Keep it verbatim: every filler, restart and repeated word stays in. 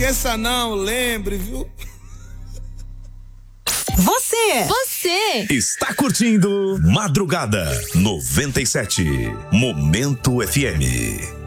esqueça não, lembre, viu? Você, você está curtindo Madrugada noventa e sete, Momento F M.